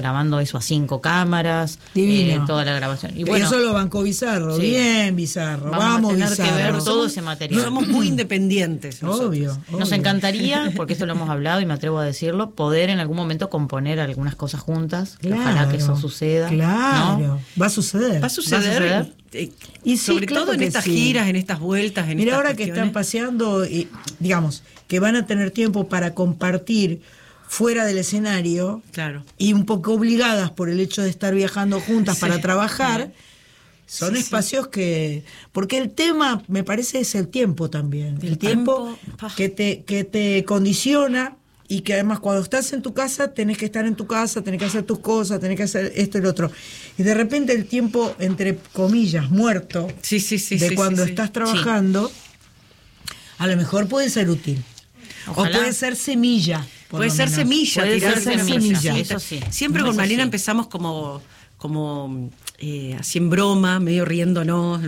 grabando eso a 5 cámaras, Divino. toda la grabación. Y eso lo bancó Bizarro, sí. Bien Bizarro, vamos a tener Bizarro. que ver todo ese material. Somos muy independientes. Obvio. Nos encantaría, porque esto lo hemos hablado y me atrevo a decirlo, poder en algún momento componer algunas cosas juntas. Claro, ojalá que eso suceda. Claro, ¿no? va a suceder. Va a suceder. Y sí, sobre claro todo en que estas sí. giras, en estas vueltas, en Mira, estas ahora que están paseando, digamos, que van a tener tiempo para compartir fuera del escenario, claro, y un poco obligadas por el hecho de estar viajando juntas para trabajar, son espacios que... Porque el tema, me parece, es el tiempo también. El tiempo que te condiciona, y que además cuando estás en tu casa tenés que estar en tu casa, tenés que hacer tus cosas, tenés que hacer esto y lo otro. Y de repente el tiempo, entre comillas, muerto, de cuando estás trabajando, a lo mejor puede ser útil. Ojalá. O puede ser semilla. Puede ser semilla, eso sí. Siempre con Malena empezamos como así en broma, medio riéndonos.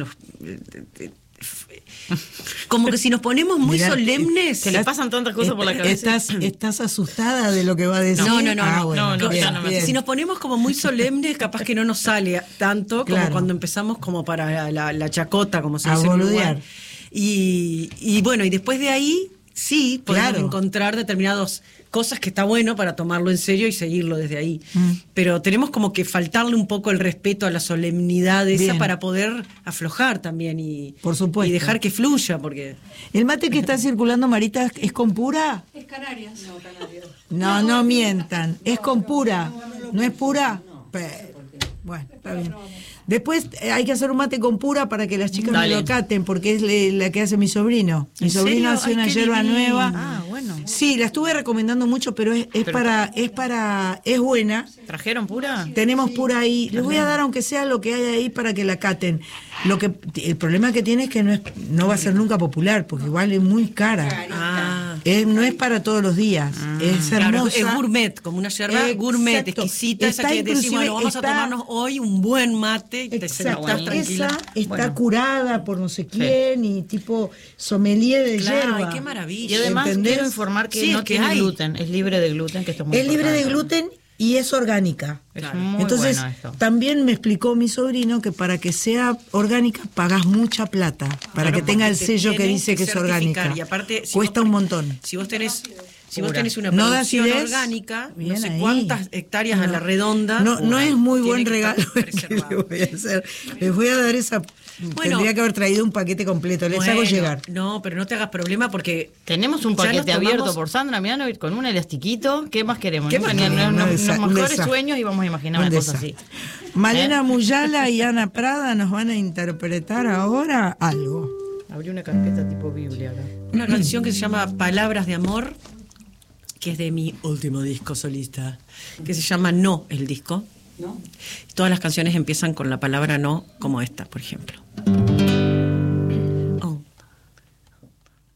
Como que si nos ponemos muy solemnes, que le pasan tantas cosas por la cabeza. ¿Estás asustada de lo que va a decir? No. Si nos ponemos como muy solemnes, capaz que no nos sale tanto como cuando empezamos como para la chacota, como se dice en Uruguay. Y bueno, y después de ahí sí podemos encontrar determinadas cosas que está bueno para tomarlo en serio y seguirlo desde ahí. Pero tenemos como que faltarle un poco el respeto a la solemnidad esa para poder aflojar también y, por supuesto, y dejar que fluya. Porque ¿el mate que está circulando, Marita, es con pura? Es Canarias. No mientan. Es con pura. ¿No es pura? Bueno, está bien. Después hay que hacer un mate con pura para que las chicas me lo caten, porque es la que hace mi sobrino. Mi sobrino hace una yerba nueva. Ah, bueno. Sí, la estuve recomendando mucho, pero es buena. ¿Trajeron pura? Tenemos pura ahí. Les voy a dar, aunque sea lo que hay ahí, para que la caten. El problema que tiene es que no va a ser nunca popular, porque igual es muy cara. No es para todos los días. Es hermosa. Claro, es gourmet, como una yerba gourmet, exquisita, esa que decimos, bueno, vamos a tomarnos hoy un buen mate. Exacto, esa está curada por no sé quién y tipo sommelier de yerba. Ay, qué maravilla. Y además quiero informar que no tiene gluten, es libre de gluten, que esto es muy importante. Es libre de gluten y es orgánica. Entonces, también me explicó mi sobrino que para que sea orgánica pagas mucha plata, para que tenga el sello que dice que es orgánica. Y aparte, cuesta un montón. Si vos tenés una producción orgánica, no sé cuántas hectáreas a la redonda. No es muy buen regalo que le voy a hacer. Les voy a dar esa. Tendría que haber traído un paquete completo. Les hago llegar. No, pero no te hagas problema porque tenemos un paquete abierto por Sandra Mianovich con un elastiquito. ¿Qué más queremos? ¿Qué más queremos? Los mejores sueños y vamos a imaginar una cosa así. Malena Muyala y Ana Prada nos van a interpretar ahora algo. Abrí una carpeta tipo Biblia acá. Una canción que se llama Palabras de Amor, que es de mi último disco solista, que se llama No, el disco. ¿No? Todas las canciones empiezan con la palabra no, como esta, por ejemplo.